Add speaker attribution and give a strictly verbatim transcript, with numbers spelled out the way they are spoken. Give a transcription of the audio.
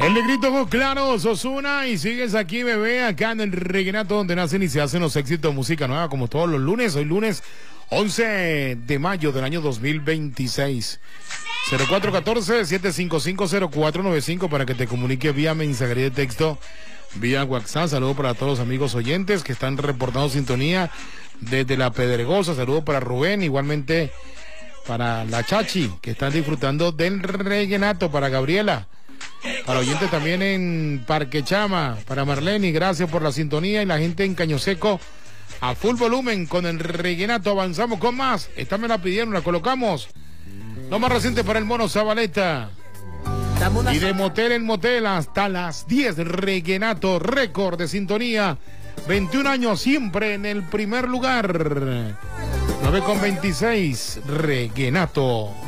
Speaker 1: El negrito ojos claros, Ozuna, y sigues aquí, bebé, acá en el Reguenato, donde nacen y se hacen los éxitos de música nueva, como todos los lunes. Hoy lunes once de mayo del año dos mil veintiséis. cero cuatro uno cuatro, siete cinco cinco, cero cuatro nueve cinco para que te comunique vía mensajería de texto, vía WhatsApp. Saludos para todos los amigos oyentes que están reportando sintonía desde La Pedregosa. Saludos para Rubén, igualmente para la Chachi, que están disfrutando del Reguenato, para Gabriela, para oyentes también en Parque Chama, para Marlene, gracias por la sintonía, y la gente en Caño Seco a full volumen con el Reguenato. Avanzamos con más. Esta me la pidieron, la colocamos. Lo más reciente para el Mono Zabaleta. Y de motel en motel hasta las diez, Reguenato, récord de sintonía. veintiún años siempre en el primer lugar. nueve con veintiséis, Reguenato.